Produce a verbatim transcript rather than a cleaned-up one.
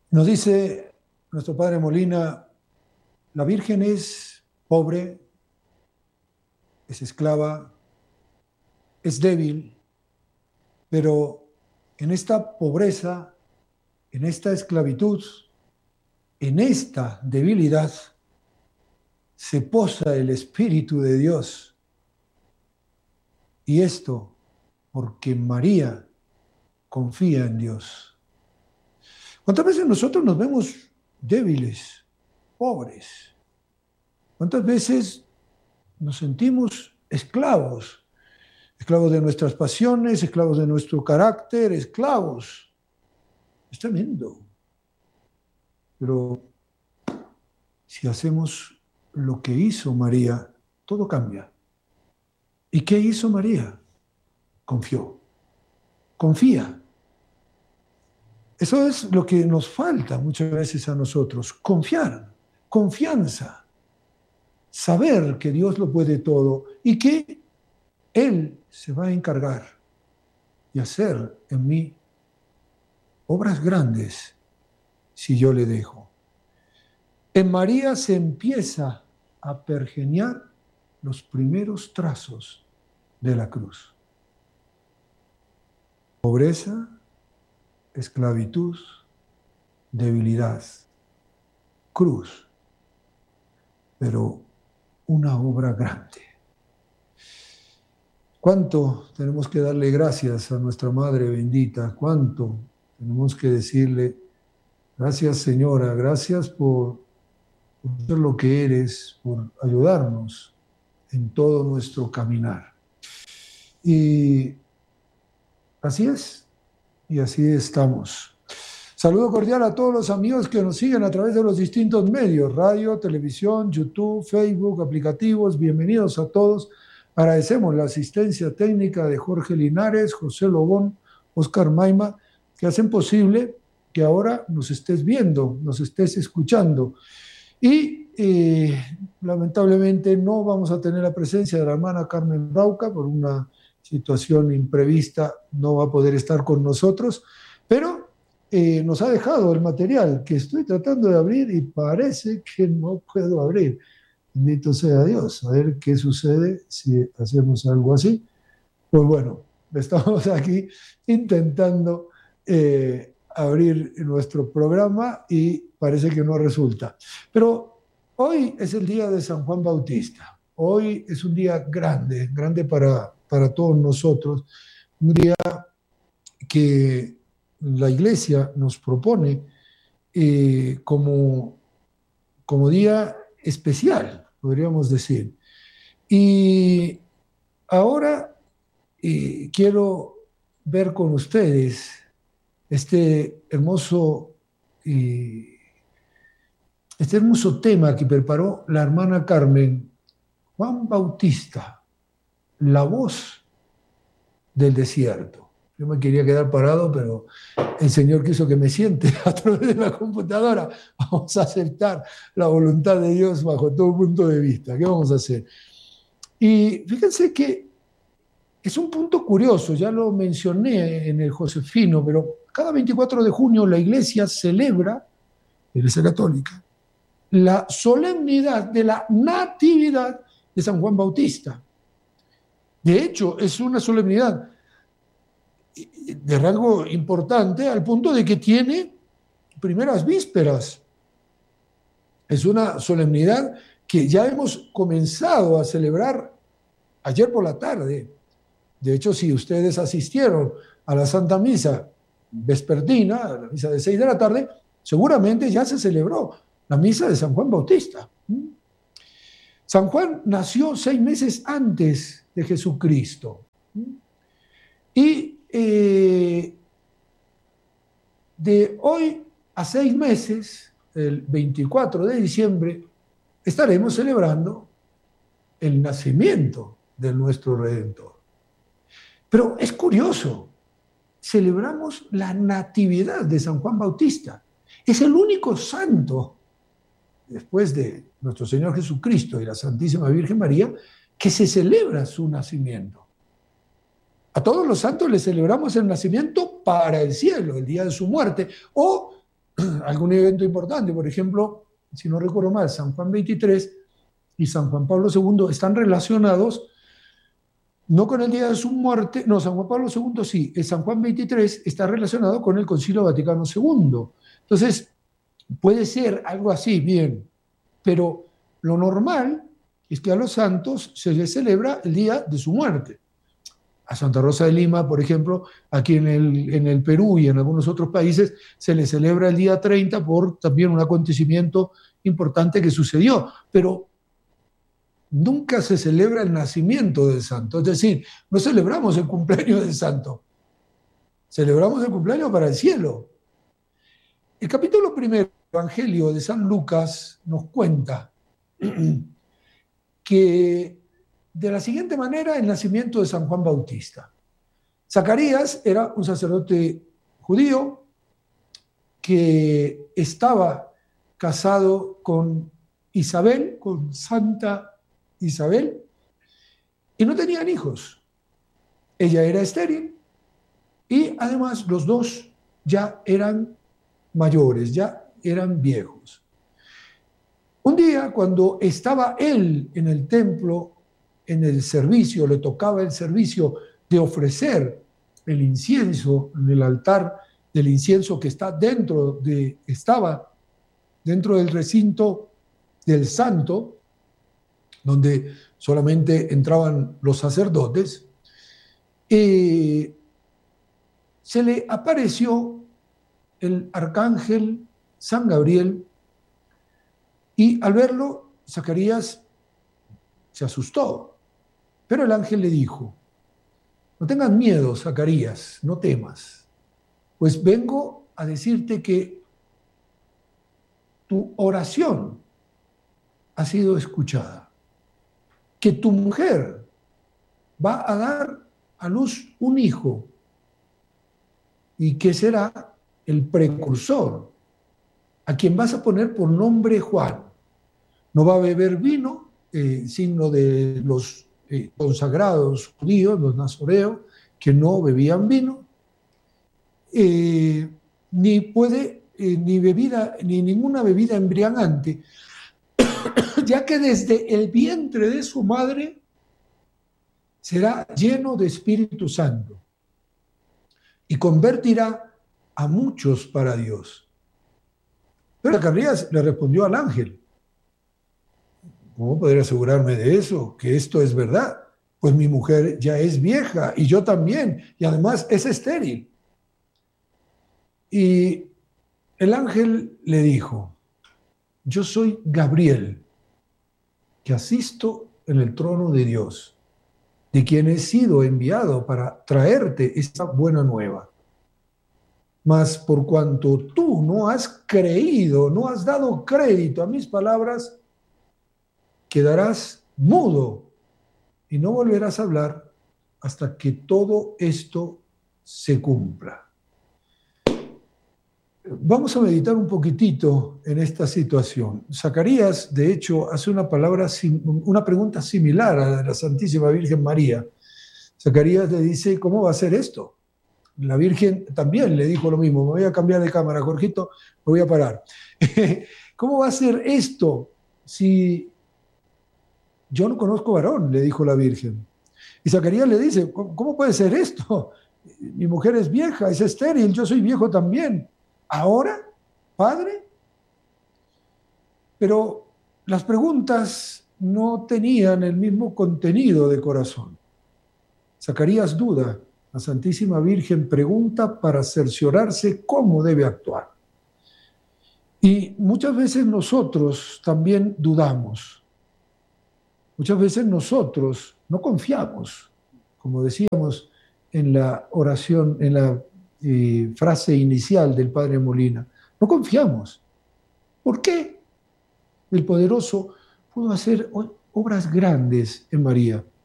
Nos dice nuestro padre Molina, la Virgen es pobre, es esclava, es débil, pero en esta pobreza, en esta esclavitud, en esta debilidad, se posa el Espíritu de Dios. Y esto porque María confía en Dios. ¿Cuántas veces nosotros nos vemos débiles, pobres? ¿Cuántas veces nos sentimos esclavos? Esclavos de nuestras pasiones, esclavos de nuestro carácter, esclavos. Es tremendo. Pero si hacemos lo que hizo María, todo cambia. ¿Y qué hizo María? Confió. Confía. Eso es lo que nos falta muchas veces a nosotros. Confiar. Confianza. Saber que Dios lo puede todo y que Él se va a encargar de hacer en mí obras grandes si yo le dejo. En María se empieza a pergeñar los primeros trazos de la cruz. Pobreza, esclavitud, debilidad, cruz, pero una obra grande. ¿Cuánto tenemos que darle gracias a nuestra Madre bendita? ¿Cuánto tenemos que decirle, gracias Señora, gracias por, por ser lo que eres, por ayudarnos en todo nuestro caminar? Y así es, y así estamos. Saludo cordial a todos los amigos que nos siguen a través de los distintos medios, radio, televisión, YouTube, Facebook, aplicativos. Bienvenidos a todos. Agradecemos la asistencia técnica de Jorge Linares, José Lobón, Oscar Maima, que hacen posible que ahora nos estés viendo, nos estés escuchando. Y eh, lamentablemente no vamos a tener la presencia de la hermana Carmen Brauca por una situación imprevista, no va a poder estar con nosotros, pero eh, nos ha dejado el material que estoy tratando de abrir y parece que no puedo abrir. Bendito sea Dios, a ver qué sucede si hacemos algo así. Pues bueno, estamos aquí intentando eh, abrir nuestro programa y parece que no resulta. Pero hoy es el día de San Juan Bautista. Hoy es un día grande, grande para, para todos nosotros. Un día que la Iglesia nos propone eh, como, como día especial, podríamos decir. Y ahora eh, quiero ver con ustedes este hermoso, eh, este hermoso tema que preparó la hermana Carmen, Juan Bautista, la voz del desierto. Yo me quería quedar parado, pero el Señor quiso que me siente a través de la computadora. Vamos a aceptar la voluntad de Dios bajo todo punto de vista. ¿Qué vamos a hacer? Y fíjense que es un punto curioso, ya lo mencioné en el Josefino, pero cada veinticuatro de junio la Iglesia celebra, la Iglesia Católica, la solemnidad de la Natividad de San Juan Bautista. De hecho, es una solemnidad de rango importante al punto de que tiene primeras vísperas. Es una solemnidad que ya hemos comenzado a celebrar ayer por la tarde. De hecho, si ustedes asistieron a la Santa Misa vespertina, a la misa de seis de la tarde, seguramente ya se celebró la misa de San Juan Bautista. San Juan nació seis meses antes de Jesucristo. Y eh, de hoy a seis meses, el veinticuatro de diciembre, estaremos celebrando el nacimiento de nuestro Redentor. Pero es curioso, celebramos la natividad de San Juan Bautista. Es el único santo, después de nuestro Señor Jesucristo y la Santísima Virgen María, que se celebra su nacimiento. A todos los santos les celebramos el nacimiento para el cielo, el día de su muerte, o algún evento importante. Por ejemplo, si no recuerdo mal, San Juan veintitrés y San Juan Pablo segundo están relacionados no con el día de su muerte, no, San Juan Pablo segundo sí, el San Juan veintitrés está relacionado con el Concilio Vaticano segundo. Entonces, puede ser algo así, bien, pero lo normal es que a los santos se les celebra el día de su muerte. A Santa Rosa de Lima, por ejemplo, aquí en el, en el Perú y en algunos otros países, se le celebra el día treinta por también un acontecimiento importante que sucedió, pero nunca se celebra el nacimiento del santo. Es decir, no celebramos el cumpleaños del santo, celebramos el cumpleaños para el cielo. El capítulo primero del Evangelio de San Lucas nos cuenta que de la siguiente manera el nacimiento de San Juan Bautista. Zacarías era un sacerdote judío que estaba casado con Isabel, con Santa Isabel, y no tenían hijos. Ella era estéril y además los dos ya eran mayores, ya eran viejos. Un día, cuando estaba él en el templo, en el servicio, le tocaba el servicio de ofrecer el incienso en el altar del incienso que está dentro de, estaba dentro del recinto del santo, donde solamente entraban los sacerdotes, eh, se le apareció el arcángel San Gabriel y al verlo, Zacarías se asustó. Pero el ángel le dijo: no tengas miedo, Zacarías, no temas, pues vengo a decirte que tu oración ha sido escuchada, que tu mujer va a dar a luz un hijo y que será el precursor, a quien vas a poner por nombre Juan. No va a beber vino, eh, signo de los eh, consagrados judíos, los nazoreos, que no bebían vino, eh, ni puede, eh, ni bebida, ni ninguna bebida embriagante, ya que desde el vientre de su madre será lleno de Espíritu Santo y convertirá a muchos para Dios. Pero Zacarías le respondió al ángel: ¿cómo podré asegurarme de eso? Que esto es verdad. Pues mi mujer ya es vieja y yo también, y además es estéril. Y el ángel le dijo: yo soy Gabriel, que asisto en el trono de Dios, de quien he sido enviado para traerte esta buena nueva. Mas por cuanto tú no has creído, no has dado crédito a mis palabras, quedarás mudo y no volverás a hablar hasta que todo esto se cumpla. Vamos a meditar un poquitito en esta situación. Zacarías, de hecho, hace una, palabra, una pregunta similar a la de la Santísima Virgen María. Zacarías le dice: ¿cómo va a ser esto? La Virgen también le dijo lo mismo: me voy a cambiar de cámara, Jorgito, me voy a parar. ¿Cómo va a ser esto si yo no conozco varón? Le dijo la Virgen. Y Zacarías le dice: ¿cómo puede ser esto? Mi mujer es vieja, es estéril, yo soy viejo también. ¿Ahora, padre? Pero las preguntas no tenían el mismo contenido de corazón. Zacarías duda. La Santísima Virgen pregunta para cerciorarse cómo debe actuar. Y muchas veces nosotros también dudamos. Muchas veces nosotros no confiamos, como decíamos en la oración, en la eh, frase inicial del Padre Molina. No confiamos. ¿Por qué? El Poderoso pudo hacer obras grandes en María.